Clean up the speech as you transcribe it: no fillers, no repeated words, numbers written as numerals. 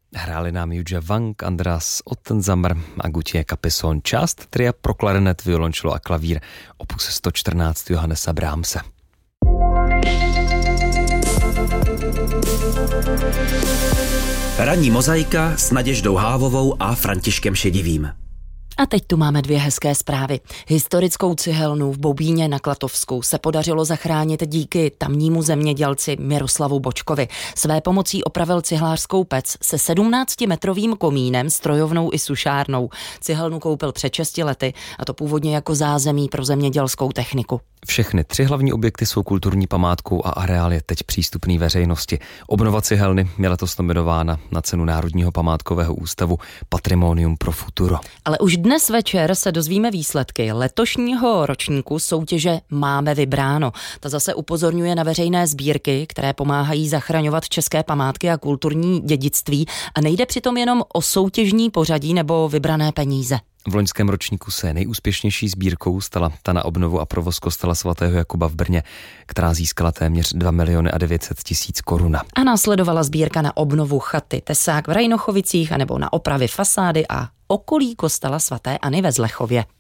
Hráli nám Judge Wang, Andras Ottensammer a Gutje Capison. Část tria pro klarinet, violončelo a klavír, opus 114 Johannesa Brahmse. Ranní mozaika s Naděždou Hávovou a Františkem Šedivým. A teď tu máme dvě hezké zprávy. Historickou cihelnu v Boubíně na Klatovsku se podařilo zachránit díky tamnímu zemědělci Miroslavu Bočkovi. Své pomocí opravil cihlářskou pec se 17metrovým komínem, strojovnou i sušárnou. Cihelnu koupil před 6 lety, a to původně jako zázemí pro zemědělskou techniku. Všechny 3 hlavní objekty jsou kulturní památkou a areál je teď přístupný veřejnosti. Obnova cihelny je letos nominována na cenu Národního památkového ústavu Patrimonium pro futuro. Ale už dnes večer se dozvíme výsledky letošního ročníku soutěže Máme vybráno. Ta zase upozorňuje na veřejné sbírky, které pomáhají zachraňovat české památky a kulturní dědictví, a nejde přitom jenom o soutěžní pořadí nebo vybrané peníze. V loňském ročníku se nejúspěšnější sbírkou stala ta na obnovu a provoz kostela svatého Jakuba v Brně, která získala téměř 2 900 000 korun. A následovala sbírka na obnovu chaty Tesák v Rajnochovicích anebo na opravy fasády a okolí kostela svaté Anny ve Zlechově.